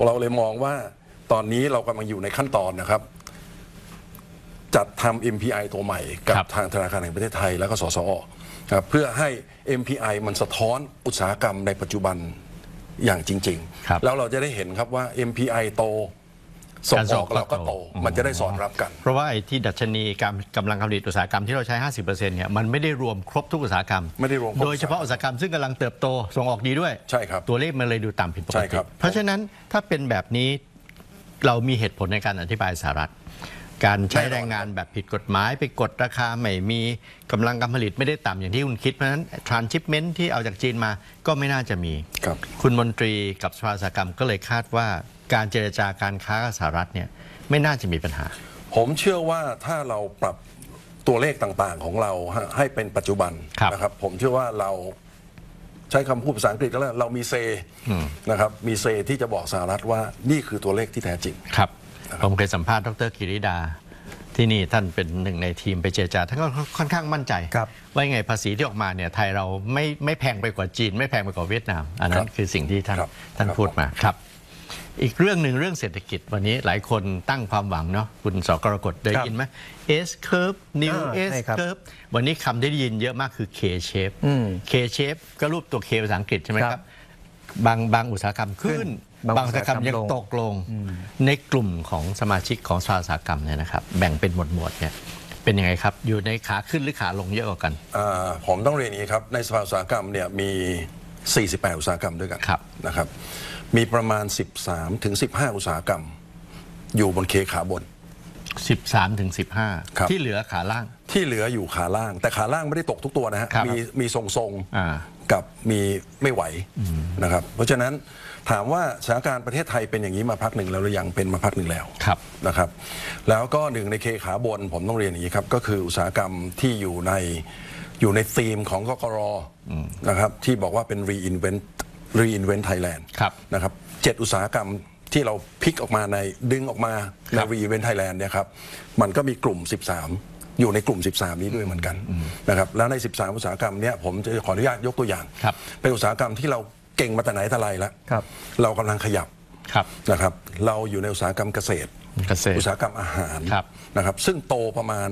เราเลยมองว่าตอนนี้เรากำลังอยู่ในขั้นตอนนะครับจัดทำ MPI ตัวใหม่กับทางธนาคารแห่งประเทศไทยแล้วก็สสอครับเพื่อให้ MPI มันสะท้อนอุตสาหกรรมในปัจจุบันอย่างจริงๆแล้วเราจะได้เห็นครับว่า MPI โตส่งออกเราก็โตมันจะได้สอดรับกันเพราะว่าไอ้ที่ดัชนีกำลังการผลิตอุตสาหกรรมที่เราใช้ 50% เนี่ยมันไม่ได้รวมครบทุกอุตสาหกรรมไม่ได้รวมโดยเฉพาะอุตสาหกรรมซึ่งกำลังเติบโตส่งออกดีด้วยใช่ครับตัวเลขมันเลยดูต่ำผิดปกติเพราะฉะนั้นถ้าเป็นแบบนี้เรามีเหตุผลในการอธิบายสหรัฐการใช้แรงงานแบบผิดกฎหมายไปกดราคาไม่มีกำลังการผลิตไม่ได้ต่ำอย่างที่คุณคิดเพราะฉะนั้น transshipment ที่เอาจากจีนมาก็ไม่น่าจะมีคุณมนตรีกับสภาอุตสาหกรรมก็เลยคาดว่าการเจรจาการค้ากับสหรัฐเนี่ยไม่น่าจะมีปัญหาผมเชื่อว่าถ้าเราปรับตัวเลขต่างๆของเราให้เป็นปัจจุบันนะครับผมเชื่อว่าเราใช้คำพูดภาษาอังกฤษแล้วเรามีเซนะครับมีเซที่จะบอกสหรัฐว่านี่คือตัวเลขที่แท้จริงครับผมเคยสัมภาษณ์ดร.กิริดาที่นี่ท่านเป็นหนึ่งในทีมไปเจรจาท่านก็ค่อนข้างมั่นใจว่าไงภาษีที่ออกมาเนี่ยไทยเราไม่แพงไปกว่าจีนไม่แพงไปกว่าเวียดนามอันนั้นคือสิ่งที่ท่านพูดมาครับอีกเรื่องหนึ่งเรื่องเศรษฐกิจวันนี้หลายคนตั้งความหวังเนาะคุณสกรกฎได้ยินไหม S curve new S curve วันนี้คำที่ได้ยินเยอะมากคือ K shape K shape ก็รูปตัว K ภาษาอังกฤษใช่ไหมครับบางอุตสาหกรรมขึ้นบางอุตสาหกรรมยังตกลงในกลุ่มของสมาชิกของสภาอุตสาหกรรมเนี่ยนะครับแบ่งเป็นหมวดเนี่ยเป็นยังไงครับอยู่ในขาขึ้นหรือขาลงเยอะกว่ากันผมต้องเรียนอย่างนี้ครับในสภาอุตสาหกรรมเนี่ยมี48อุตสาหกรรมด้วยกันนะครับมีประมาณ13 ถึง 15อุตสาหกรรมอยู่บนเคขาบน 13 ถึง 15ที่เหลือขาล่างที่เหลืออยู่ขาล่างแต่ขาล่างไม่ได้ตกทุกตัวนะฮะมีทรงๆกับมีไม่ไหวนะครับเพราะฉะนั้นถามว่าสถานการณ์ประเทศไทยเป็นอย่างนี้มาพักหนึ่งแล้วหรือยังเป็นมาพักหนึ่งแล้วนะครับแล้วก็หนึ่งในเคขาบนผมต้องเรียนอย่างนี้ครับก็คืออุตสาหกรรมที่อยู่ในธีมของกกร.นะครับที่บอกว่าเป็น reinvent Thailand นะครับ7อุตสาหกรรมที่เราพิกออกมาดึงออกมาใน reinvent Thailand เนี่ยครับมันก็มีกลุ่ม13อยู่ในกลุ่ม13นี้ด้วยเหมือนกันนะครับแล้วใน13อุตสาหกรรมเนี้ยผมจะขออนุญาตยกตัวอย่างเป็นอุตสาหกรรมที่เราเก่งมาแต่ไหนแต่ไรแล้วเรากำลังขยับนะครับเราอยู่ในอุตสาหกรรมเกษตรอุตสาหกรรมอาหารนะครับซึ่งโตประมาณ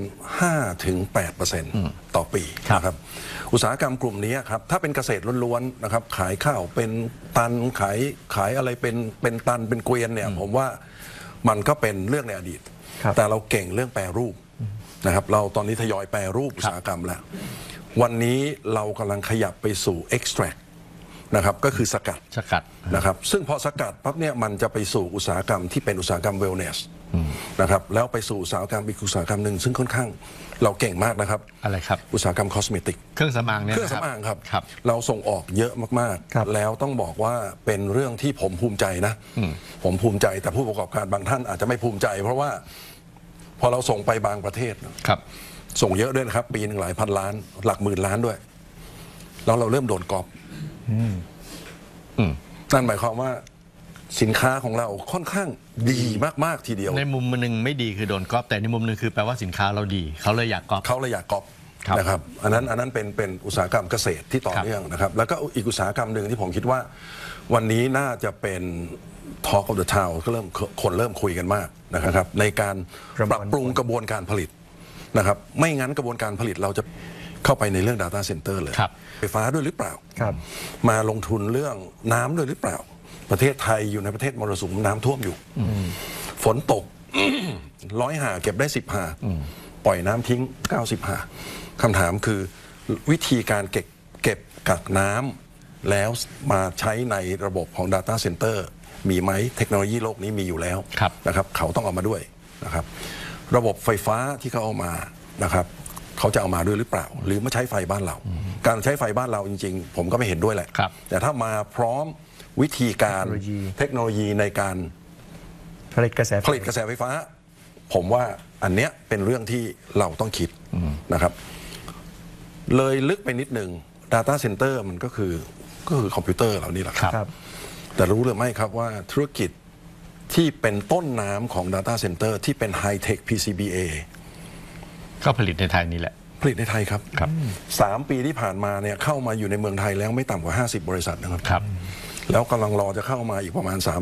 5-8% ต่อปีนะครับอุตสาหกรรมกลุ่มนี้ครับถ้าเป็นเกษตรล้วนๆนะครับขายข้าวเป็นตันขายอะไรเป็นตันเป็นเกวียนเนี่ยผมว่ามันก็เป็นเรื่องในอดีตแต่เราเก่งเรื่องแปรรูปนะครับเราตอนนี้ทยอยแปรรูปอุตสาหกรรมแล้ววันนี้เรากำลังขยับไปสู่ extractนะครับก็คือสกัดนะครับซึ่งพอสกัดปั๊บเนี่ยมันจะไปสู่อุตสาหกรรมที่เป็นอุตสาหกรรม wellness นะครับแล้วไปสู่อุตสาหกรรมอีกอุตสาหกรรมหนึ่งซึ่งค่อนข้างเราเก่งมากนะครับอะไรครับอุตสาหกรรมคอสเมติกเครื่องสำอางเนี่ยเครื่องสำอางครับเราส่งออกเยอะมากๆแล้วต้องบอกว่าเป็นเรื่องที่ผมภูมิใจนะผมภูมิใจแต่ผู้ประกอบการบางท่านอาจจะไม่ภูมิใจเพราะว่าพอเราส่งไปบางประเทศส่งเยอะด้วยนะครับปีหนึ่งหลายพันล้านหลักหมื่นล้านด้วยแล้วเราเริ่มโดนกอบนั่นหมายความว่าสินค้าของเราค่อนข้างดีมากๆทีเดียวในมุมหนึ่งไม่ดีคือโดนก๊อปแต่ในมุมหนึ่งคือแปลว่าสินค้าเราดีเขาเลยอยากก๊อปนะครับอันนั้นเป็นอุตสาหกรรมเกษตรที่ต่อเนื่องนะครับแล้วก็อีกอุตสาหกรรมหนึ่งที่ผมคิดว่าวันนี้น่าจะเป็น Talk of the Town ก็คนเริ่มคุยกันมากนะครับในการปรับปรุงกระบวนการผลิตนะครับไม่งั้นกระบวนการผลิตเราจะเข้าไปในเรื่อง Data Center เลยไฟฟ้าด้วยหรือเปล่ามาลงทุนเรื่องน้ำด้วยหรือเปล่าประเทศไทยอยู่ในประเทศมรสุมน้ำท่วมอยู่ฝนตก 100 หาเก็บได้10 หาปล่อยน้ำทิ้ง90 หาคำถามคือวิธีการเก็บกักน้ำแล้วมาใช้ในระบบของ Data Center มีไหมเทคโนโลยีโลกนี้มีอยู่แล้วนะครับเขาต้องเอามาด้วยนะครับระบบไฟฟ้าที่เขาเอามานะครับเขาจะเอามาด้วยหรือเปล่าหรือมาใช้ไฟบ้านเราการใช้ไฟบ้านเราจริงๆผมก็ไม่เห็นด้วยแหละแต่ถ้ามาพร้อมวิธีการเทคโนโลยีในการผลิตกระแสไฟฟ้าผมว่าอันเนี้ยเป็นเรื่องที่เราต้องคิดนะครับเลยลึกไปนิดหนึ่ง Data Center มันก็คือคอมพิวเตอร์เหล่านี้แหละครับแต่รู้หรือไม่ครับว่าธุรกิจที่เป็นต้นน้ำของ Data Center ที่เป็น High Tech PCBA ก็ผลิตในไทยนี่แหละผลิตในไทยครับ3 ปีที่ผ่านมาเนี่ยเข้ามาอยู่ในเมืองไทยแล้วไม่ต่ำกว่า50 บริษัทนะครับแล้วกำลังรอจะเข้ามาอีกประมาณ